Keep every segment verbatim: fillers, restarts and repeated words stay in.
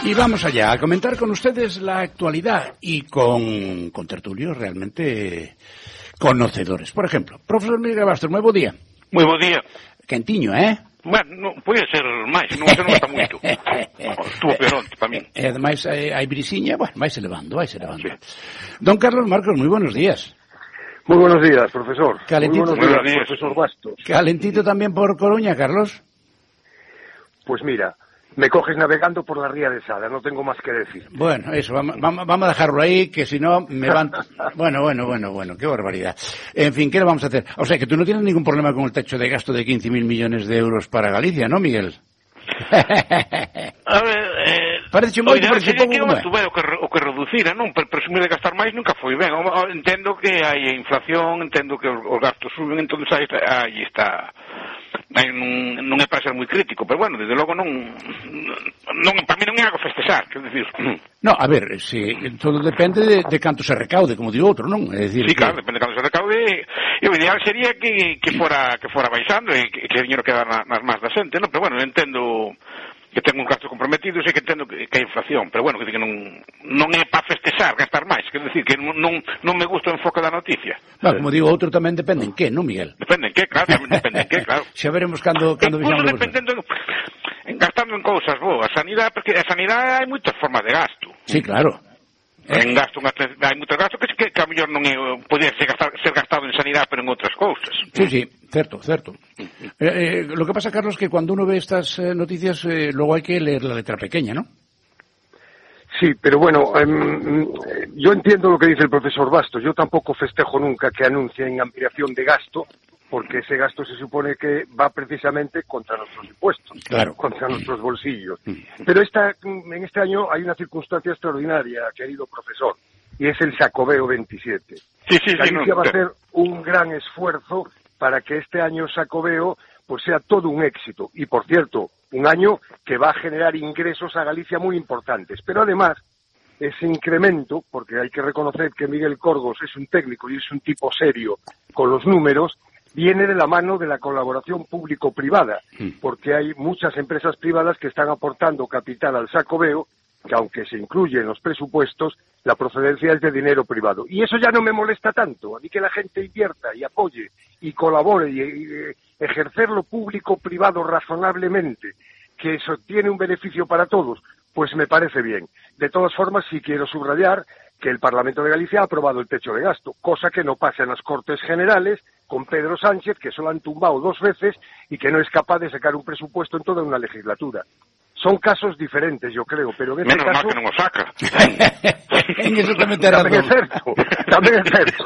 Y vamos allá a comentar con ustedes la actualidad y con, con tertulios realmente conocedores. Por ejemplo, profesor Miguel Bastos, moi bo día. Moi bo día. Quentiño, eh? Bueno, non, pode ser máis, non, non está moito. Estuvo peronte para min. E ademais hai, hai brisiña, bueno, vai se levando, vai se levando. Sí. Don Carlos Marcos, moi buenos días. Muy buenos días, profesor. Calentito, muy buenos días, días, profesor Bastos. Calentito también por Coruña, Carlos. Pues mira, me coges navegando por la ría de Sada, no tengo más que decir. Bueno, eso, vamos, vamos a dejarlo ahí, que si no me van... Bueno, bueno, bueno, bueno, qué barbaridad. En fin, ¿qué le vamos a hacer? O sea, que tú no tienes ningún problema con el techo de gasto de quince mil millones de euros para Galicia, ¿no, Miguel? A ver, eh... Parece moito, parece pouco, que non tuve o que, o que reducira, non? Pero presumir de gastar máis nunca foi ben. Entendo que hai inflación, entendo que os, os gastos suben, entón aí está... Aí está. Aí non, non é para ser moi crítico, pero bueno, desde logo non, non para mí non é algo festexar, quer decir. No, a ver, si, todo depende de, de canto se recaude, como di outro, non? É dicir, sí, que... claro, depende de canto se recaude, e o ideal sería que, que fora que fora baixando e que, que o dinheiro quedara nas más da xente, non? Pero bueno, entendo que ten un gasto comprometido, sei que entendo que, que hai inflación, pero bueno, que, que non, non é para festexar, gastar máis, quer decir, que non, non me gusta o enfoque da noticia. No, como digo, outro tamén depende en que, non, Miguel? Depende en que, claro, tamén depende en que, claro. Xa veremos cando, cando incluso dependendo, en, gastando en cousas boas, sanidade, porque a sanidade hai moitas formas de gasto. Sí, claro. En gasto, hai moitos gastos que, que, que a mellor non é, podía ser, gastar, ser gastado en sanidade, pero en outras cousas. Sí, sí, certo, certo. Eh, eh, lo que pasa, Carlos, que cuando uno ve estas eh, noticias, eh, luego hay que leer la letra pequeña, ¿no? Sí, pero bueno, um, yo entiendo lo que dice el profesor Bastos. Yo tampoco festejo nunca que anuncien ampliación de gasto, porque ese gasto se supone que va precisamente contra nuestros impuestos, claro, contra nuestros bolsillos. Pero esta, en este año hay una circunstancia extraordinaria, querido profesor, y es el Xacobeo veintisiete. Sí, sí, Galicia sí, no, va a hacer un gran esfuerzo para que este año Xacobeo pues sea todo un éxito. Y, por cierto, un año que va a generar ingresos a Galicia muy importantes. Pero además, ese incremento, porque hay que reconocer que Miguel Corgos es un técnico y es un tipo serio con los números, viene de la mano de la colaboración público-privada, porque hay muchas empresas privadas que están aportando capital al Xacobeo, que aunque se incluye en los presupuestos, la procedencia es de dinero privado. Y eso ya no me molesta tanto. A mí que la gente invierta y apoye y colabore y, y ejercer lo público-privado razonablemente, que eso tiene un beneficio para todos, pues me parece bien. De todas formas, sí quiero subrayar que el Parlamento de Galicia ha aprobado el techo de gasto, cosa que no pasa en las Cortes Generales con Pedro Sánchez, que solo han tumbado dos veces y que no es capaz de sacar un presupuesto en toda una legislatura. Son casos diferentes, yo creo, pero en este Menos caso... mal que non o saca. En eso tamén te razón. Tamén é certo, tamén é certo.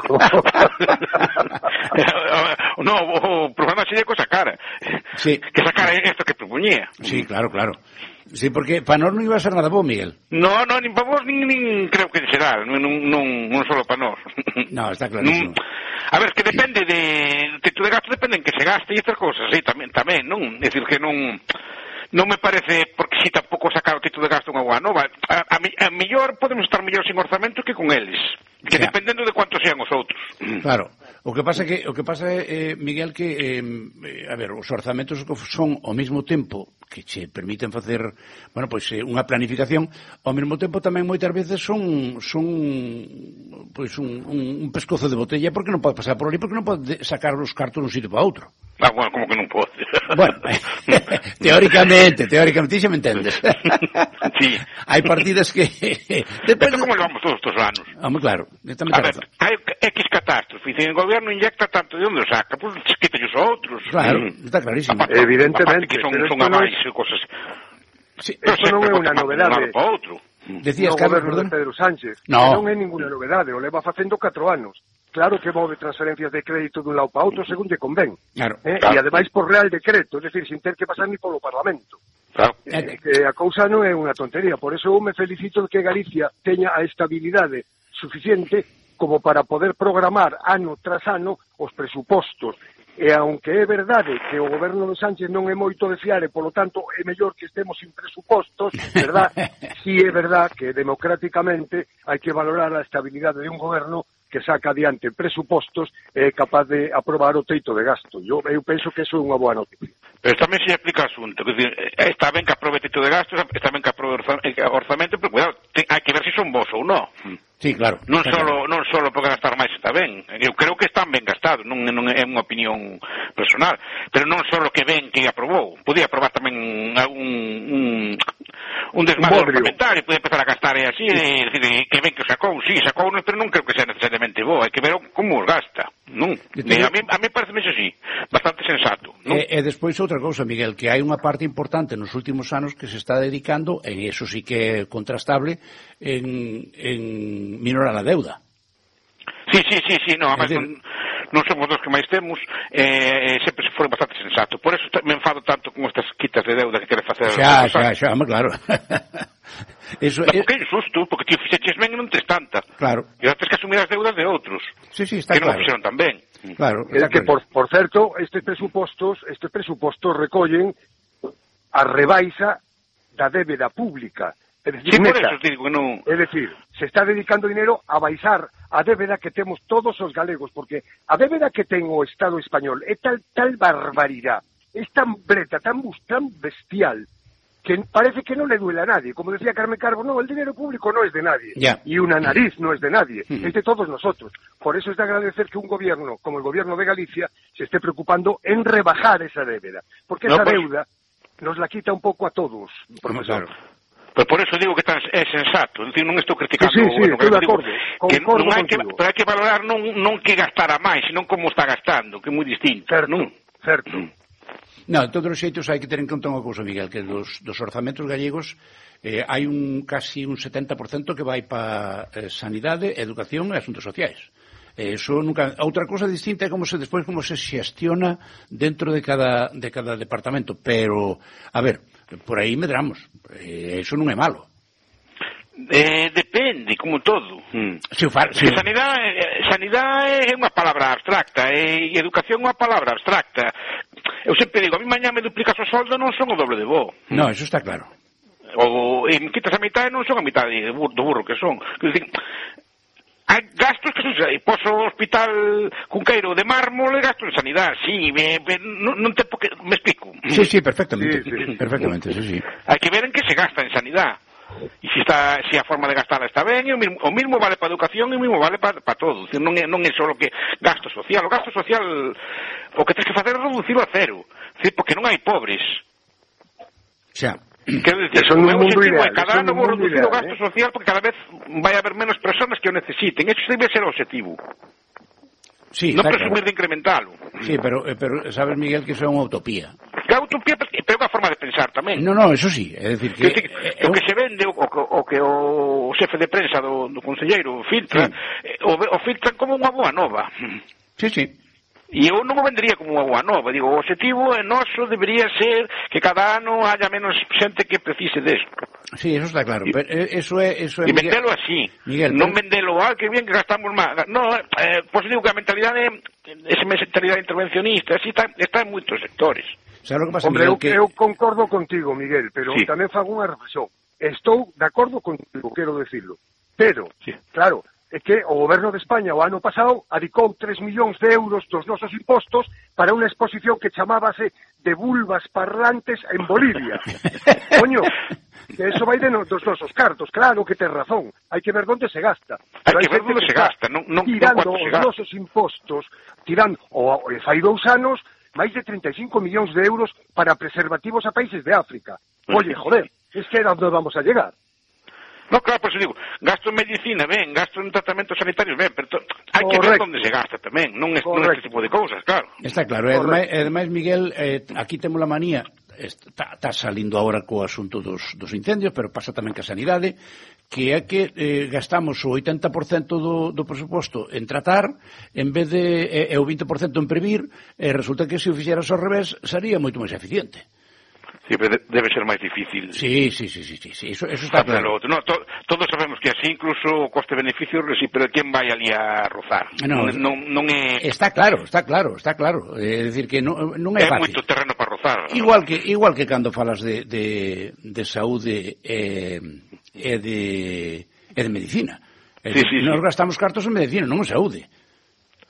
No, o problema sería que o sacara. Sí. Que sacara esto que proponía. Sí, claro, claro. Sí, porque para nós non iba a ser nada bo, Miguel. No, no, nin para vos, nin, nin creo que será, non, non, non solo para nós. No, está clarísimo. A ver, que depende de... Techo de gasto depende en que se gaste e estas cousas, sí, tamén, tamén, non? É dicir, que non... Non me parece, porque si tampouco sacar o título de gasto unha boa nova. A, a, a mellor podemos estar mellor sin orzamento que con eles. Que yeah. Dependendo de cuántos sean os outros. Claro. O que pasa que o que pasa é, eh, Miguel, que eh, a ver, os orzamentos son ao mesmo tempo que che permiten facer, bueno, pois eh, unha planificación, ao mesmo tempo tamén moitas veces son son pois un, un, un pescozo de botella porque non pode pasar por ali, porque non pode sacar os cartos dun sitio para outro. Ah, bueno, como que non pode. Bueno, teóricamente, teóricamente, xa me entendes. Sí. Hai partidas que depende como levamos todos estes anos. Home, claro, a ver, hai X catástrofe, e o goberno inyecta tanto, de onde o saca? Pois pues, quítallos a outros. Claro, está clarísimo. Aparte, evidentemente, que son, pero son a máis e cosas. Sí, esto non é unha novedade. Decías, no Carlos, goberno de Pedro Sánchez. No. Non é ninguna novedade, o leva facendo catro anos. Claro que move transferencias de crédito dun lado para outro según lle convén. Claro. Eh? Claro. E ademais por real decreto, é dicir, sin ter que pasar ni polo Parlamento. Claro. Eh, que a cousa non é unha tontería, por eso eu me felicito de que Galicia teña a estabilidade suficiente como para poder programar ano tras ano os presupostos. E aunque é verdade que o goberno de Sánchez non é moito de fiar e, polo tanto, é mellor que estemos sin presupostos, verdad? Si é verdad que democráticamente hai que valorar a estabilidade de un goberno que saca adiante presupostos e é capaz de aprobar o teito de gasto. Eu, eu penso que eso é unha boa noticia. Pero tamén se aplica o asunto. Está ben que aprobe teito de gastos, está ben que aprobe orzamento, pero cuidado, te, hai que ver se son vos ou non. Sí, claro. Non só claro. non só porque gastar máis está ben. Eu creo que están ben gastados, non, non é unha opinión personal, pero non só que ben que aprobou. Podía aprobar tamén un un un desmadre parlamentario, podía empezar a gastar e así, e decir que ben que sacou, sí, sacou, pero non creo que sea necesariamente bo, hai que ver como os gasta, non? A mí a mí parece mesmo así, bastante sensato, non? E, e despois outra cousa, Miguel, que hai unha parte importante nos últimos anos que se está dedicando, e iso sí que é contrastable, en, en minorar a deuda. Sí, sí, sí, sí, no, además non, non somos dos que máis temos, eh, sempre se foi bastante sensato. Por eso me enfado tanto con estas quitas de deuda que quere facer. Xa, xa, xa, claro. Eso é... Porque é injusto, porque ti fixeches ben e non tes tanta. Claro. E tens que asumir as deudas de outros. Sí, sí, está que claro. Que non fixeron tan ben. Claro. É que, por, por certo, estes presupostos, estes presupostos recollen a rebaixa da débeda pública. É dicir, sí, por neta, eso digo que non... É dicir, se está dedicando dinero a baixar a débeda que temos todos os galegos, porque a débeda que ten o Estado español é tal tal barbaridade, é tan breta, tan, tan bestial, que parece que non le duele a nadie. Como decía Carmen Carbo, no, el dinero público no es de nadie, yeah. y una nariz no es de nadie, mm. es de todos nosotros. Por eso es de agradecer que un gobierno, como el gobierno de Galicia, se esté preocupando en rebajar esa débeda, porque no, esa pues... deuda nos la quita un pouco a todos, profesor. Claro. Pero por eso digo que tan, é sensato, decir, non estou criticando, sí, sí, bueno, estou de acordo, que non hai que, pero hai que valorar non, non que gastara máis, senón como está gastando, que é moi distinto. Certo, non? certo. Non, de todos os xeitos hai que ter en conta unha cousa, Miguel, que dos, dos orzamentos gallegos eh, hai un casi un setenta por cento que vai para eh, sanidade, educación e asuntos sociais. Eso nunca... Outra cousa distinta é como se despois como se xestiona dentro de cada de cada departamento, pero a ver, por aí medramos. Eh, eso non é malo. Eh, depende, como todo. Mm. Si far, si... Sanidade, sanidade é unha palabra abstracta, e educación é unha palabra abstracta. Eu sempre digo, a mí mañá me duplicas o soldo, non son o doble de bo. No, eso está claro. Ou e me quitas a mitad, non son a mitad de burro, do burro que son. Quer dizer, hai gastos que son, poso o hospital Cunqueiro de mármol e gastos de sanidade, sí, me, me, non, non te porque, me explico. Sí, sí, perfectamente, sí, sí. perfectamente, sí, sí. Hai que ver en que se gasta en sanidade. E se está, se a forma de gastarla está ben, e o mismo, o mismo vale para a educación e o mismo vale para, para todo. Decir, non é, non é só que gasto social. O gasto social, o que tens que facer é reducirlo a cero. Decir, porque non hai pobres. Xa. Quero dicir, o meu objetivo é cada ano vou reducir o gasto eh? social porque cada vez vai haber menos personas que o necesiten. Eso debe ser o objetivo. Sí, non presumir claro. de incrementalo. Sí, pero, pero sabes, Miguel, que eso é unha utopía. Que a utopía, pero é unha forma de pensar tamén. No, no, eso sí. É decir que... que, que o que se vende, o, o, o que o xefe de prensa do, do conselleiro filtra, sí. o, o filtran como unha boa nova. Sí, sí. E eu non o vendería como unha boa nova. Digo, o objetivo noso debería ser que cada ano haya menos xente que precise desto. Sí, eso está claro. Pero eso é... Eso é e vendelo así. Miguel, non pero... vendelo, ah, que bien que gastamos máis. No, eh, pois digo que a mentalidade, esa mentalidade intervencionista, así está, está en moitos sectores. Sabe o que pasa, Hombre, Miguel, eu, que... eu concordo contigo, Miguel, pero sí. tamén fago unha reflexión. Estou de acordo contigo, quero decirlo. Pero, sí. claro... é que o goberno de España o ano pasado adicou tres millóns de euros dos nosos impostos para unha exposición que chamábase de vulvas parlantes en Bolivia. Coño, que eso vai de no, dos nosos cartos, claro que tes razón, hai que ver onde se gasta. Hai que ver onde se gasta, non, non, tirando non os se gasta. nosos impostos, tirando, o, o fai dous anos, máis de treinta e cinco millóns de euros para preservativos a países de África. Oye, joder, es que era onde vamos a llegar. No, claro, por eso digo, gasto en medicina, ben, gasto en tratamentos sanitarios, ben, pero hai que ver onde se gasta tamén, non, es, non este tipo de cousas, claro. Está claro, e ademais, ademais, Miguel, eh, aquí temos a manía, está, está salindo agora co asunto dos, dos incendios, pero pasa tamén que a sanidade, que é que eh, gastamos o oitenta por cento do, do presuposto en tratar, en vez de eh, o vinte por cento en previr, e eh, resulta que se o fixeras ao revés, sería moito máis eficiente. Sí, pero debe ser máis difícil. Sí, sí, sí, sí, sí, sí. Eso, eso está claro. No, to, todos sabemos que así, incluso o coste-beneficio, sí, pero quen vai ali a rozar? No, non, non, non é... Está claro, está claro, está claro. É dicir que non, non é, é fácil. É moito terreno para rozar. Igual que, igual que cando falas de, de, de saúde e eh, de, e de medicina. É sí, dicir, sí, nos sí. gastamos cartos en medicina, non en saúde.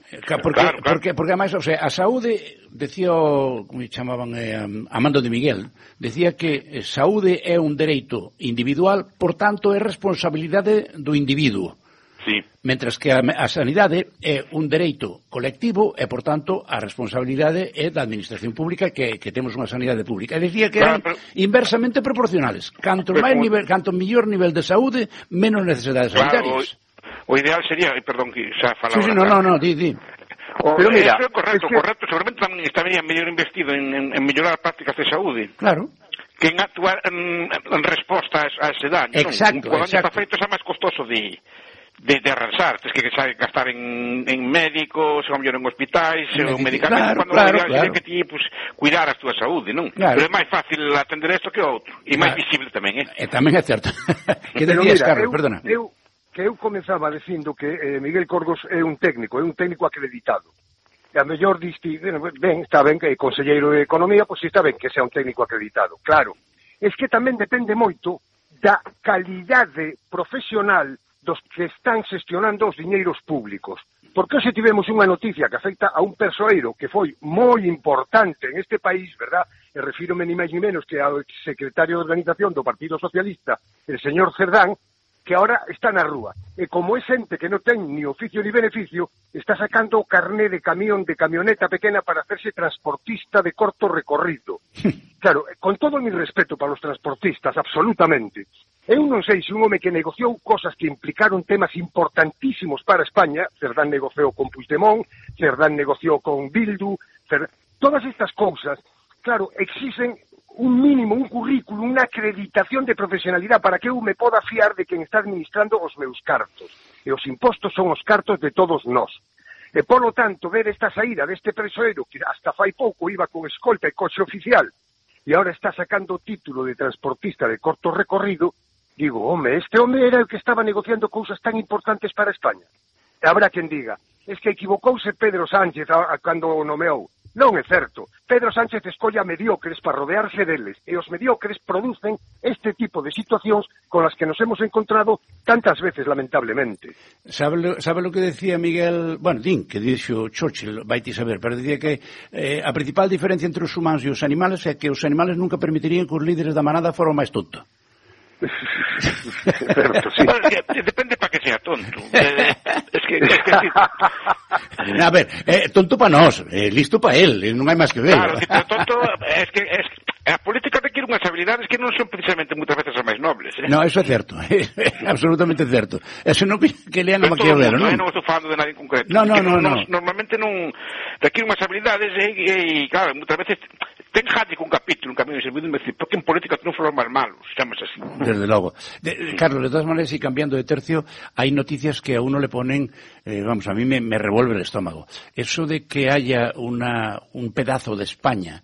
Porque, claro, claro. porque, porque además, o sea, a saúde, decía, como chamaban, eh, Amando de Miguel, decía que saúde é un dereito individual, por tanto, é responsabilidade do individuo. Sí. Mentras que a, a sanidade é un dereito colectivo e, por tanto, a responsabilidade é da administración pública que, que temos unha sanidade pública. E decía que eran claro, pero... inversamente proporcionales. Canto, pero, máis nivel, canto mellor nivel de saúde, menos necesidades claro, sanitarias. O, o ideal sería, perdón, que xa falaba... Sí, sí, no, no, no, di, di. O, pero mira, é correcto, es que... correcto, seguramente tamén estaría mellor investido en, en, en mellorar prácticas de saúde. Claro. Que en actuar en, en resposta a, a ese daño. Exacto, non? Cuando exacto. Cuando feito xa máis costoso de... de, de arrasar, tens que gastar en, en médicos, ou mellor en hospitais, ou medicamentos, claro, cando claro, claro. claro. que ti pues, cuidar a túa saúde, non? Claro. Pero é máis fácil atender isto que outro, e máis claro. Visible tamén, eh? E tamén é certo. Que Pero decías, mira, Carlos, eu, perdona. Eu, que eu comenzaba dicindo que eh, Miguel Corgos é un técnico, é un técnico acreditado. E a mellor diste, ben, está ben que é conselleiro de Economía, pois está ben que sea un técnico acreditado, claro. Es que tamén depende moito da calidade profesional dos que están xestionando os diñeiros públicos. Porque hoxe tivemos unha noticia que afecta a un persoeiro que foi moi importante en este país, verdad? E refírome ni máis ni menos que ao secretario de Organización do Partido Socialista, el señor Cerdán, que ahora está na rúa. E como é xente que non ten ni oficio ni beneficio, está sacando o carné de camión, de camioneta pequena para hacerse transportista de corto recorrido. Claro, con todo mi respeto para os transportistas, absolutamente. Eu non sei se un home que negociou cosas que implicaron temas importantísimos para España, Cerdán negociou con Puigdemont, Cerdán negociou con Bildu, Cerdán... todas estas cousas, claro, exigen un mínimo, un currículum, unha acreditación de profesionalidade para que eu me poda fiar de quen está administrando os meus cartos. E os impostos son os cartos de todos nós. E, polo tanto, ver esta saída deste presoeiro, que hasta fai pouco iba con escolta e coche oficial, e agora está sacando o título de transportista de corto recorrido, digo, home, este home era o que estaba negociando cousas tan importantes para España. E habrá quen diga, es que equivocouse Pedro Sánchez a, a cando o nomeou. Non é certo. Pedro Sánchez escolla mediocres para rodearse deles, e os mediocres producen este tipo de situacións con las que nos hemos encontrado tantas veces, lamentablemente. Sabe lo, sabe lo que decía Miguel, bueno, din, que dixo Churchill, vaite saber, pero decía que eh, a principal diferencia entre os humanos e os animales é que os animales nunca permitirían que os líderes da manada foran máis tonto. Certo, sí. Bueno, es que depende para que sea tonto. Eh, es que, es que sí. A ver, eh, tonto para nós, eh, listo para él, non hai máis que ver. Claro, que tonto es que es, a política requiere unhas habilidades que non son precisamente moitas veces as máis nobles, eh? No, eso é certo, absolutamente certo. Eso non que, que lean a Maquiavelo, non? Non estou falando de nada en concreto. No, no, no, no. Normalmente non requiere unhas habilidades e, e claro, moitas veces ten gente con un capítulo, un camino de servido, e me dice, porque en política non foron máis malos, chamas así. Desde logo. De, Carlos, de todas maneras, y cambiando de tercio, hay noticias que a uno le ponen, eh, vamos, a mí me, me revuelve el estómago. Eso de que haya una, un pedazo de España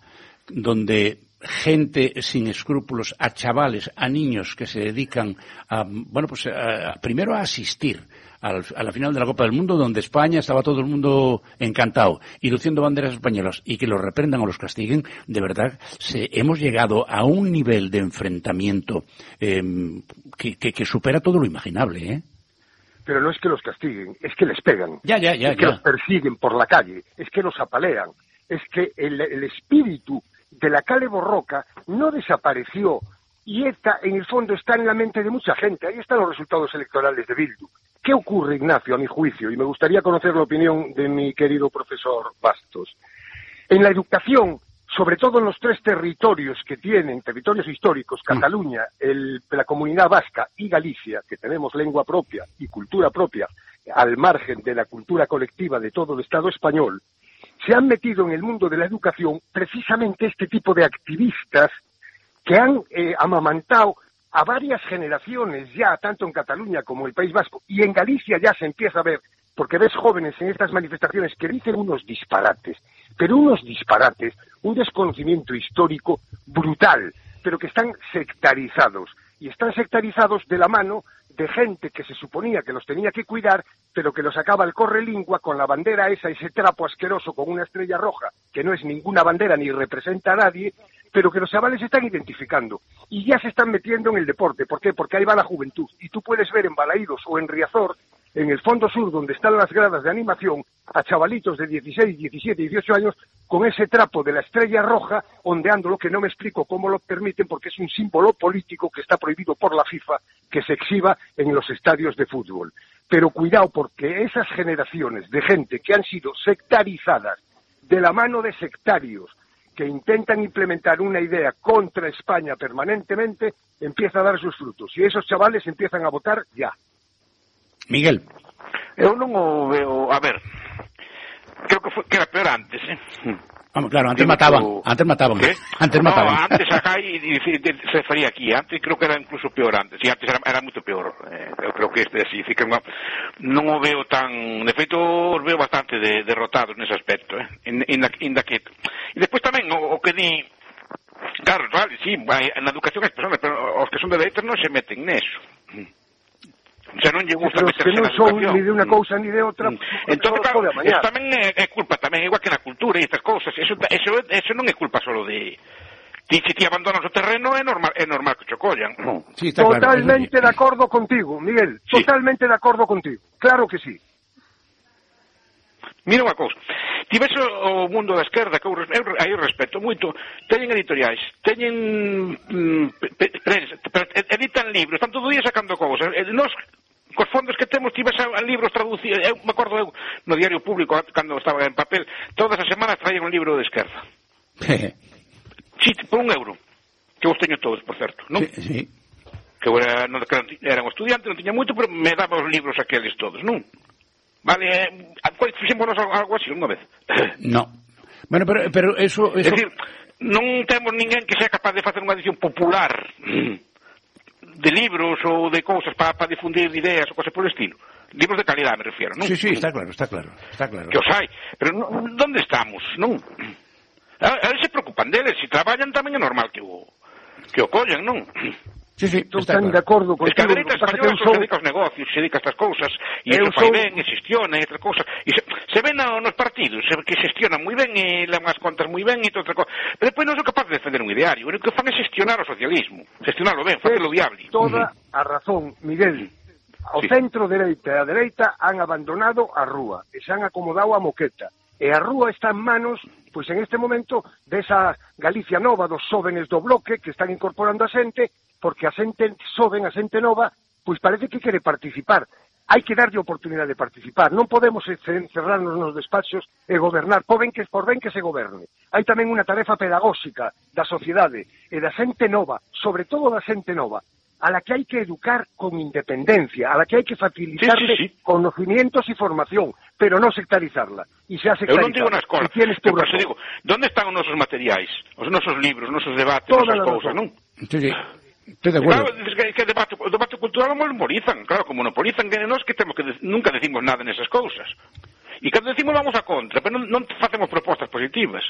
donde gente sin escrúpulos, a chavales, a niños que se dedican a, bueno, pues a, a, primero a asistir al, a la final de la Copa del Mundo, donde España estaba todo el mundo encantado y luciendo banderas españolas, y que los reprendan o los castiguen, de verdad, se, hemos llegado a un nivel de enfrentamiento eh, que, que, que supera todo lo imaginable, ¿eh? Pero no es que los castiguen, es que les pegan. Ya, ya, ya. Es que ya. los persiguen por la calle, es que los apalean, es que el, el espíritu de la Cale Borroca no desapareció, y esta, en el fondo, está en la mente de mucha gente. Ahí están los resultados electorales de Bildu. ¿Qué ocurre, Ignacio, a mi juicio? Y me gustaría conocer la opinión de mi querido profesor Bastos. En la educación, sobre todo en los tres territorios que tienen, territorios históricos, Cataluña, el, la Comunidad Vasca y Galicia, que tenemos lengua propia y cultura propia, al margen de la cultura colectiva de todo el Estado español, se han metido en el mundo de la educación precisamente este tipo de activistas que han eh, amamantado a varias generaciones ya, tanto en Cataluña como en el País Vasco, y en Galicia ya se empieza a ver, porque ves jóvenes en estas manifestaciones que dicen unos disparates, pero unos disparates, un desconocimiento histórico brutal, pero que están sectarizados, y están sectarizados de la mano de gente que se suponía que los tenía que cuidar, pero que los acaba el correlingua con la bandera esa, ese trapo asqueroso con una estrella roja, que no es ninguna bandera ni representa a nadie, pero que los chavales se están identificando. Y ya se están metiendo en el deporte. ¿Por qué? Porque ahí va la juventud. Y tú puedes ver en Balaídos o en Riazor en el fondo sur, donde están las gradas de animación, a chavalitos de dieciséis, diecisiete, dieciocho años con ese trapo de la estrella roja ondeando, lo que no me explico cómo lo permiten, porque es un símbolo político que está prohibido por la FIFA que se exhiba en los estadios de fútbol. Pero cuidado, porque esas generaciones de gente que han sido sectarizadas de la mano de sectarios que intentan implementar una idea contra España permanentemente, empieza a dar sus frutos. Y esos chavales empiezan a votar ya. Miguel. Eu non o veo... A ver, creo que, foi, que era peor antes, eh? Vamos, claro, antes mataban, o... antes mataban, ¿qué? Antes no, mataban. antes acá y, y, y se refería aquí, antes creo que era incluso peor antes, e antes era, era moito peor, eh, eu creo que este así, que non, non o veo tan, de feito os veo bastante de, derrotados nese aspecto, eh, en, en, en da que, e despois tamén o, o que di, claro, vale, sí, na educación as persoas, pero os que son de dereitas non se meten neso. O sea, non lle gusta meterse na educación. Pero que non son ni de unha cousa ni de outra. Mm. Entón, claro, eso tamén é, é culpa tamén, igual que na cultura e estas cousas. Eso, eso, eso non é culpa solo de... Ti, se ti abandonas o terreno, é normal, é normal que cho collan. No. Sí, está totalmente claro. De acordo contigo, Miguel. Sí. Totalmente de acordo contigo. Claro que sí. Mira unha cousa. Ti ves o mundo da esquerda, que eu, eu, eu respeto moito, teñen editoriais, teñen mm, prensa, editan libros, están todo día sacando cousas. Nos, cos fondos que temos, ti ves a, a libros traducidos, eu me acordo eu, no Diario Público, cando estaba en papel, todas as semanas traían un libro de esquerda. Sí, por un euro, que os teño todos, por certo, non? Sí, sí. Que eu era, non, era un estudiante, non tiña moito, pero me daba os libros aqueles todos, non? Vale, eh, fixémonos algo así unha vez. No. Bueno, pero, pero eso, eso... É dicir, non temos ninguén que sea capaz de facer unha edición popular de libros ou de cousas para pa difundir ideas ou cosas por el estilo. Libros de calidad, me refiero, non? Sí, sí, está claro, está claro, está claro. Que os hai, pero non, onde estamos, non? A, a ver se preocupan deles, se traballan tamén é normal que o, que o collen, non? Sí, sí, estou tan claro. De acordo contigo. Es que a dereita española se dedica aos negocios, se dedica a estas cousas, e eso fai ben, e xestiona, e outras cousas, e se, se ven no, nos partidos, se, que xestionan moi ben, e levan as contas moi ben, e outra cosa, pero depois non son capaces de defender un ideario, o que fan é xestionar o socialismo, xestionarlo ben, facelo viable. Toda a razón, Miguel. O sí. Centro dereita e a dereita han abandonado a rúa, e se han acomodado a moqueta, e a rúa está en manos, pois en este momento, desa Galicia nova, dos xóvenes do bloque, que están incorporando a xente, porque a xente xoven, a xente nova, pois parece que quere participar. Hai que darlle oportunidade de participar. Non podemos encerrarnos nos despachos e gobernar, por ben que, por ben que se goberne. Hai tamén unha tarefa pedagóxica da sociedade e da xente nova, sobre todo da xente nova, a la que hay que educar con independencia, a la que hay que facilitarle sí, sí, sí. conocimientos y formación, pero no sectarizarla. Y se ha sectarizado. Eu non digo nas colas, tienes tu razón. Digo, ¿dónde están os nosos materiais? Os nosos libros, os nosos debates, as nosas cousas, non? Sí, sí. Estoy de acuerdo. Claro, que, que debate, o debate cultural o monopolizan, claro, como monopolizan que nós que temos que de, nunca decimos nada nesas cousas. E cando decimos vamos a contra, pero non, non facemos propostas positivas.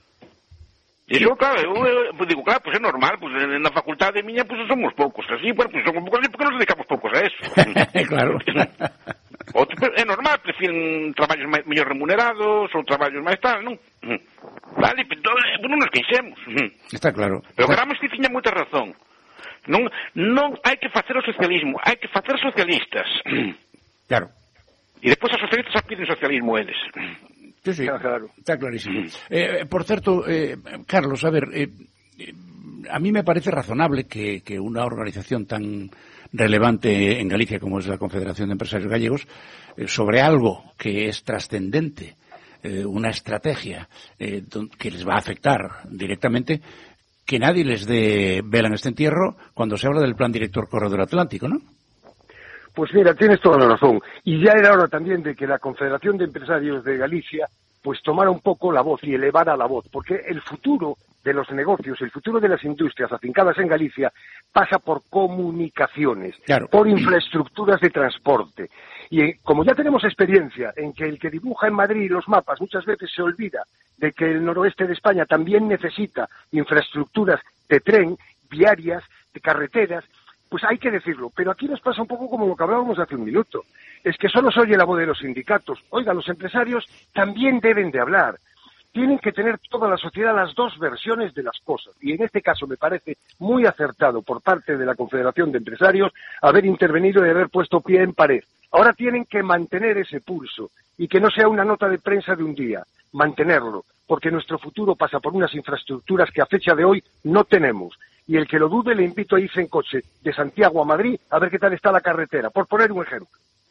E iso, claro, eu, eu digo, claro, pois pues é normal, pois pues, na facultade miña, pois pues, somos poucos, así, bueno, pois pues, somos poucos, porque nos dedicamos poucos a eso. Claro. Outro, é normal, prefieren traballos máis, mellor remunerados, ou traballos máis tal, non? Vale, pero non nos queixemos. Está claro. Pero Gramsci que tiña moita razón. Non, non hai que facer o socialismo, hai que facer socialistas. Claro. E despois os socialistas piden socialismo eles. Sí, sí, claro. Está clarísimo. Eh, por certo, eh, Carlos, a ver, eh, a mí me parece razonable que, que una organización tan relevante en Galicia como es la Confederación de Empresarios Gallegos, eh, sobre algo que es trascendente, eh, una estrategia eh, que les va a afectar directamente, que nadie les dé vela en este entierro cuando se habla del Plan Director Corredor Atlántico, ¿no? Pues mira, tienes toda la razón. Y ya era hora también de que la Confederación de Empresarios de Galicia pues tomara un poco la voz y elevara la voz, porque el futuro de los negocios, el futuro de las industrias afincadas en Galicia pasa por comunicaciones, claro, por infraestructuras de transporte. Y eh, como ya tenemos experiencia en que el que dibuja en Madrid los mapas muchas veces se olvida de que el noroeste de España también necesita infraestructuras de tren, viarias, de carreteras, pues hay que decirlo. Pero aquí nos pasa un poco como lo que hablábamos hace un minuto. Es que solo se oye la voz de los sindicatos. Oiga, los empresarios también deben de hablar. Tienen que tener toda la sociedad las dos versiones de las cosas. Y en este caso me parece muy acertado por parte de la Confederación de Empresarios haber intervenido y haber puesto pie en pared. Ahora tienen que mantener ese pulso y que no sea una nota de prensa de un día, mantenerlo, porque nuestro futuro pasa por unas infraestructuras que a fecha de hoy no tenemos. Y el que lo dude le invito a irse en coche de Santiago a Madrid a ver qué tal está la carretera, por poner un ejemplo.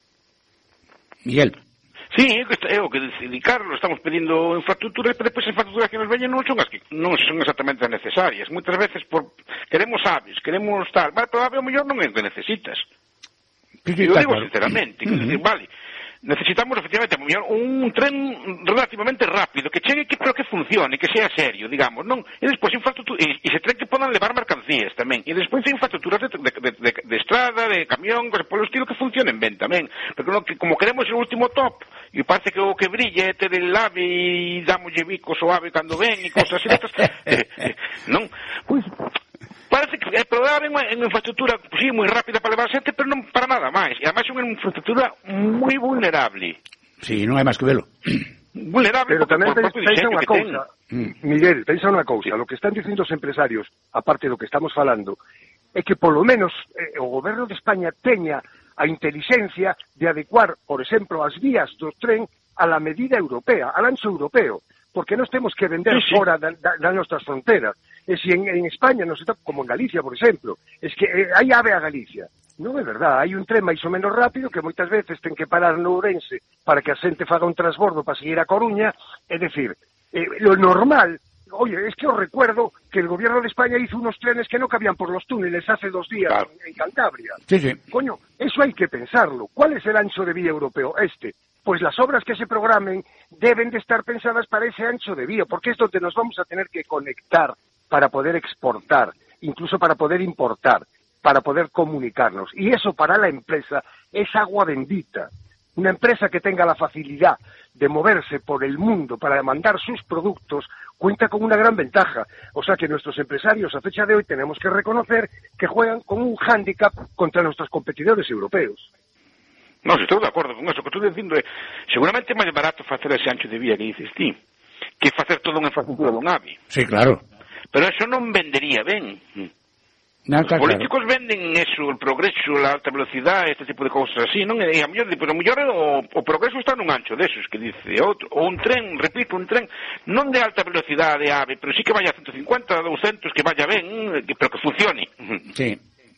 Miguel. Sí, é o que dice Carlos, estamos pedindo infraestructuras, pero depois as infraestructuras que nos veñen non son as que non son exactamente as necesarias. Moitas veces por queremos aves, queremos tal, vale, pero a ave ao mellor non é o que necesitas. Sí, eu digo claro. sinceramente, Uh-huh. decir, vale, necesitamos efectivamente un tren relativamente rápido, que chegue, que, pero que funcione, que sea serio, digamos, non? E despois infraestructura, e, e se tren que podan levar mercancías tamén, e despois infraestructuras de, de, de, de, de estrada, de camión, cosas polo estilo que funcionen ben tamén, porque non, que, como queremos o último top, e parece que o que brilla é ter el ave e damolle bicos o ave cando ven e cosas así, eh, eh, non? Pois parece que é probable en unha infraestructura, sí, moi rápida para levar xente, pero non para nada máis. E además é unha infraestructura moi vulnerable. Sí, non hai máis que velo. Vulnerable, pero tamén por, por, por pensa unha cousa, ten. Miguel, pensa unha cousa, lo que están dicindo os empresarios, aparte do que estamos falando, é que polo menos eh, o goberno de España teña a intelixencia de adecuar, por exemplo, as vías do tren a la medida europea, al ancho europeo, porque nos temos que vender sí, sí. fora das da, da nosas fronteras. E se en, en España, nos está, como en Galicia, por exemplo, es que eh, hai ave a Galicia. Non é verdad, hai un tren máis ou menos rápido que moitas veces ten que parar no Ourense para que a xente faga un transbordo para seguir a Coruña, é dicir, eh, lo normal, oye, es que os recuerdo que el gobierno de España hizo unos trenes que no cabían por los túneles hace dos días claro. en, en Cantabria. Sí, sí. Coño, eso hay que pensarlo. ¿Cuál es el ancho de vía europeo? Este. Pues las obras que se programen deben de estar pensadas para ese ancho de vía, porque es donde nos vamos a tener que conectar para poder exportar, incluso para poder importar, para poder comunicarnos. Y eso para la empresa es agua bendita. Una empresa que tenga la facilidad de moverse por el mundo para mandar sus productos cuenta con una gran ventaja. O sea que nuestros empresarios a fecha de hoy tenemos que reconocer que juegan con un hándicap contra nuestros competidores europeos. Non, estou de acordo con eso, que estou dicindo é, seguramente é máis barato facer ese ancho de vía que dices ti, que facer toda unha infraestructura dun ave. Sí, claro. Pero eso non vendería ben. No, Os políticos claro. venden eso, el progreso, la alta velocidade, este tipo de cousas así, non? E a mellor, pues, a mellor o, o progreso está nun ancho desos, que dice outro, ou un tren, repito, un tren, non de alta velocidade ave, pero sí que vaya a ciento cincuenta, doscientos, que vaya ben, que, pero que funcione. Sí.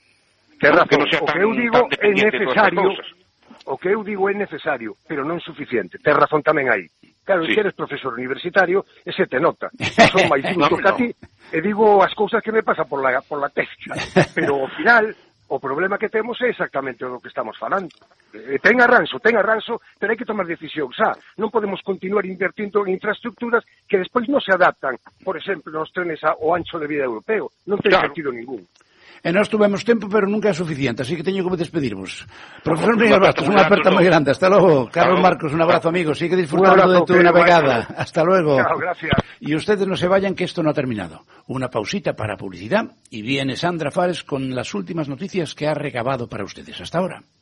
Que razón, que non sea tan, o que eu digo é necesario, o que eu digo é necesario, pero non suficiente. Ten razón tamén aí. Claro, sí. Que eres profesor universitario, ese te nota. Son máis justo no, que a ti, e digo as cousas que me pasan por la, por la testa. Pero ao final, o problema que temos é exactamente o que estamos falando. Eh, ten arranxo, ten arranxo, pero hai que tomar decisións. Ah, non podemos continuar invertindo en infraestructuras que despois non se adaptan, por exemplo, nos trenes ao ancho de vida europeo. Non ten claro. sentido ningún. E nós tuvemos tempo, pero nunca é suficiente, así que teño que despedirvos. Profesor Miguel Bastos, unha aperta moi grande. Hasta logo. Carlos Marcos, un abrazo, amigo. Sigue disfrutando de tu navegada. Hasta luego. Chao, gracias. Y ustedes no se vayan, que esto no ha terminado. Una pausita para publicidad y viene Sandra Fares con las últimas noticias que ha recabado para ustedes. Hasta ahora.